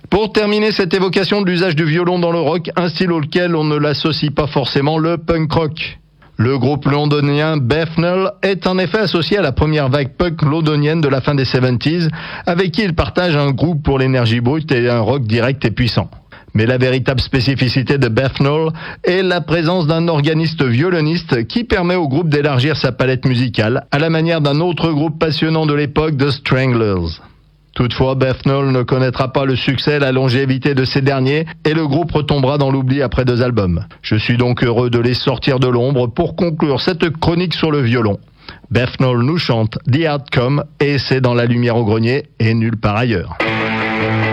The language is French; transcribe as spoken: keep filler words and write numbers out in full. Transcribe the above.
Pour terminer cette évocation de l'usage du violon dans le rock, un style auquel on ne l'associe pas forcément, le punk rock. Le groupe londonien Bethnal est en effet associé à la première vague punk londonienne de la fin des soixante-dix, avec qui il partage un groupe pour l'énergie brute et un rock direct et puissant. Mais la véritable spécificité de Bethnal est la présence d'un organiste violoniste qui permet au groupe d'élargir sa palette musicale, à la manière d'un autre groupe passionnant de l'époque, The Stranglers. Toutefois, Bethnal ne connaîtra pas le succès et la longévité de ces derniers et le groupe retombera dans l'oubli après deux albums. Je suis donc heureux de les sortir de l'ombre pour conclure cette chronique sur le violon. Bethnal nous chante The Outcome et c'est dans La lumière au grenier et nulle part ailleurs.